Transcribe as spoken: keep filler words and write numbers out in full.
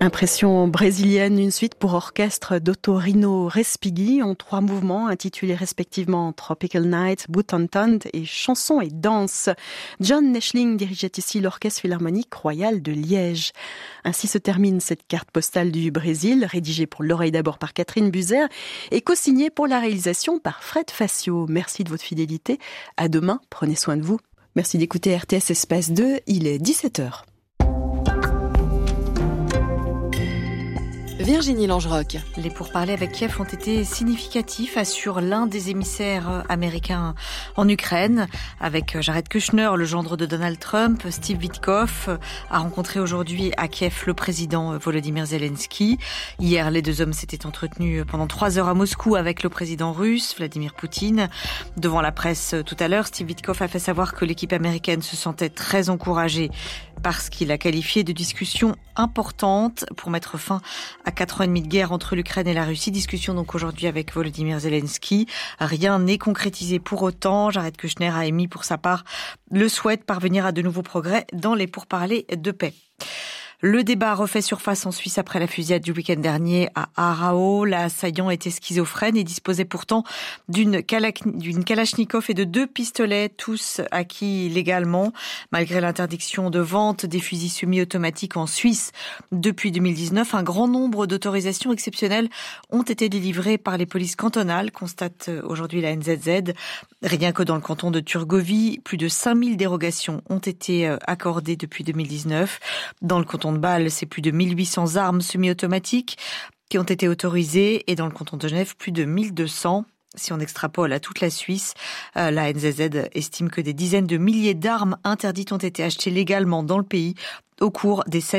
Impression brésilienne, une suite pour orchestre d'Ottorino Respighi en trois mouvements intitulés respectivement Tropical Night, Butantan et Chansons et danse. John Neschling dirigeait ici l'Orchestre Philharmonique Royal de Liège. Ainsi se termine cette carte postale du Brésil, rédigée pour l'oreille d'abord par Catherine Buzer et co-signée pour la réalisation par Fred Facio. Merci de votre fidélité. À demain, prenez soin de vous. Merci d'écouter R T S Espace deux, il est dix-sept heures. Virginie Langerock. Les pourparlers avec Kiev ont été significatifs, assure l'un des émissaires américains en Ukraine. Avec Jared Kushner, le gendre de Donald Trump, Steve Witkoff a rencontré aujourd'hui à Kiev le président Volodymyr Zelensky. Hier, les deux hommes s'étaient entretenus pendant trois heures à Moscou avec le président russe, Vladimir Poutine. Devant la presse tout à l'heure, Steve Witkoff a fait savoir que l'équipe américaine se sentait très encouragée parce qu'il a qualifié de discussion importante pour mettre fin à quatre ans et demi de guerre entre l'Ukraine et la Russie. Discussion donc aujourd'hui avec Volodymyr Zelensky. Rien n'est concrétisé pour autant. Jared Kushner a émis pour sa part le souhait de parvenir à de nouveaux progrès dans les pourparlers de paix. Le débat refait surface en Suisse après la fusillade du week-end dernier à Aarau. L'assaillant était schizophrène et disposait pourtant d'une, d'une Kalachnikov et de deux pistolets, tous acquis légalement. Malgré l'interdiction de vente des fusils semi-automatiques en Suisse depuis deux mille dix-neuf, un grand nombre d'autorisations exceptionnelles ont été délivrées par les polices cantonales, constate aujourd'hui la N Z Z. Rien que dans le canton de Turgovie, plus de cinq mille dérogations ont été accordées depuis deux mille dix-neuf. Dans le canton de Bâle, c'est plus de mille huit cents armes semi-automatiques qui ont été autorisées et dans le canton de Genève, plus de mille deux cents. Si on extrapole à toute la Suisse, euh, la N Z Z estime que des dizaines de milliers d'armes interdites ont été achetées légalement dans le pays au cours des sept